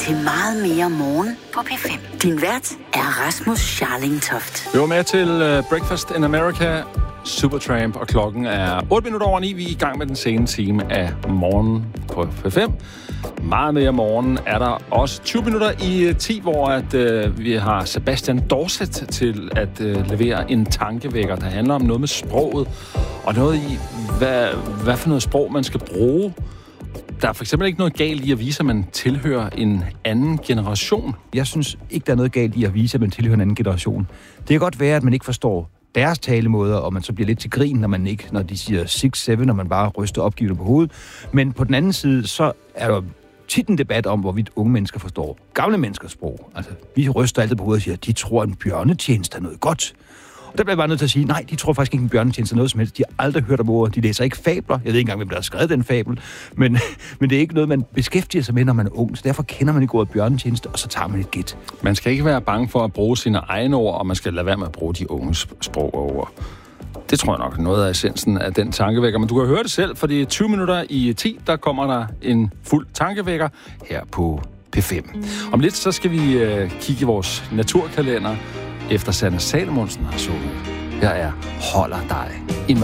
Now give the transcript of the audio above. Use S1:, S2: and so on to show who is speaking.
S1: til Meget mere morgen på P5. Din vært er Rasmus Scharlingtoft.
S2: Vi var med til Breakfast in America, Supertramp, og klokken er 8:08. Vi er i gang med den sene time af morgen på P5. Meget mere morgen er der også 20 minutter i 10, hvor vi har Sebastian Dorset til at levere en tankevækker, der handler om noget med sproget, og noget i, hvad for noget sprog man skal bruge. Der er for eksempel ikke noget galt i at vise, at man tilhører en anden generation.
S3: Jeg synes ikke, der er noget galt i at vise, at man tilhører en anden generation. Det kan godt være, at man ikke forstår deres talemåder, og man så bliver lidt til grin, når de siger 6-7, og man bare ryster opgivende på hovedet. Men på den anden side, så er der tit en debat om, hvorvidt unge mennesker forstår gamle menneskers sprog. Altså, vi ryster altid på hovedet og siger, at de tror, at en bjørnetjeneste er noget godt. Og der bliver jeg bare nødt til at sige, nej, de tror faktisk ikke, en bjørnetjeneste er noget som helst. De har aldrig hørt om ordet. De læser ikke fabler. Jeg ved ikke engang, hvem der har skrevet den fabel. Men det er ikke noget, man beskæftiger sig med, når man er ung. Så derfor kender man ikke ordet bjørnetjeneste, og så tager man et gæt.
S2: Man skal ikke være bange for at bruge sine egne ord, og man skal lade være med at bruge de unges sprog og ord. Det tror jeg nok er noget af essensen af den tankevækker. Men du kan høre det selv, for det er 20 minutter i 10, der kommer der en fuld tankevækker her på P5. Om lidt, så skal vi kigge i vores naturkalender, efter Sanne Salomonsen har sunget. Her er Holder dig i